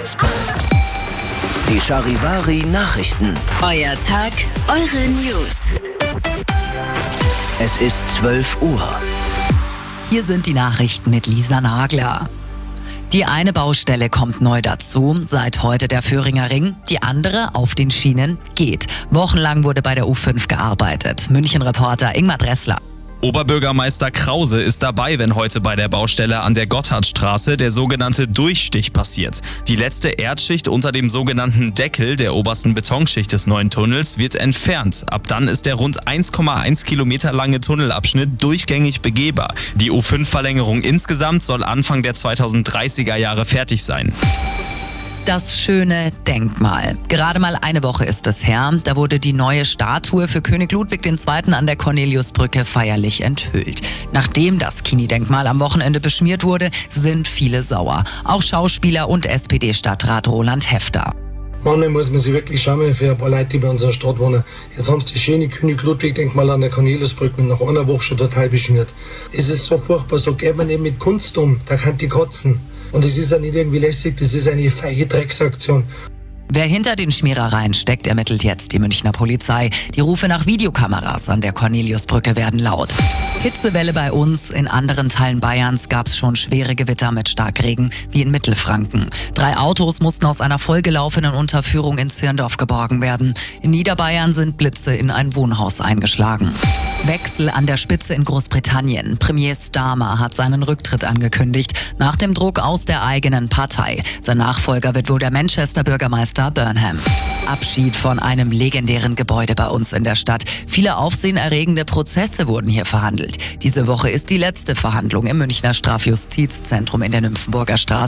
Die Charivari Nachrichten. Euer Tag, eure News. Es ist 12 Uhr. Hier sind die Nachrichten mit Lisa Nagler. Die eine Baustelle kommt neu dazu, seit heute der Föhringer Ring. Die andere auf den Schienen geht. Wochenlang wurde bei der U5 gearbeitet. München-Reporter Ingmar Dressler. Oberbürgermeister Krause ist dabei, wenn heute bei der Baustelle an der Gotthardstraße der sogenannte Durchstich passiert. Die letzte Erdschicht unter dem sogenannten Deckel der obersten Betonschicht des neuen Tunnels wird entfernt. Ab dann ist der rund 1,1 Kilometer lange Tunnelabschnitt durchgängig begehbar. Die U5-Verlängerung insgesamt soll Anfang der 2030er Jahre fertig sein. Das schöne Denkmal. Gerade mal eine Woche ist es her, da wurde die neue Statue für König Ludwig II. An der Corneliusbrücke feierlich enthüllt. Nachdem das Kini-Denkmal am Wochenende beschmiert wurde, sind viele sauer. Auch Schauspieler und SPD-Stadtrat Roland Häfter. Manchmal muss man sich wirklich schämen für ein paar Leute, die bei unserer Stadt wohnen. Jetzt haben sie das schöne König-Ludwig-Denkmal an der Corneliusbrücke nach einer Woche schon total beschmiert. Es ist so furchtbar, so geht man eben mit Kunst um, da kann die kotzen. Und es ist ja nicht irgendwie lässig, das ist eine feige Drecksaktion. Wer hinter den Schmierereien steckt, ermittelt jetzt die Münchner Polizei. Die Rufe nach Videokameras an der Corneliusbrücke werden laut. Hitzewelle bei uns. In anderen Teilen Bayerns gab es schon schwere Gewitter mit Starkregen, wie in Mittelfranken. 3 Autos mussten aus einer vollgelaufenen Unterführung in Zirndorf geborgen werden. In Niederbayern sind Blitze in ein Wohnhaus eingeschlagen. Wechsel an der Spitze in Großbritannien. Premier Starmer hat seinen Rücktritt angekündigt, nach dem Druck aus der eigenen Partei. Sein Nachfolger wird wohl der Manchester-Bürgermeister Burnham. Abschied von einem legendären Gebäude bei uns in der Stadt. Viele aufsehenerregende Prozesse wurden hier verhandelt. Diese Woche ist die letzte Verhandlung im Münchner Strafjustizzentrum in der Nymphenburger Straße.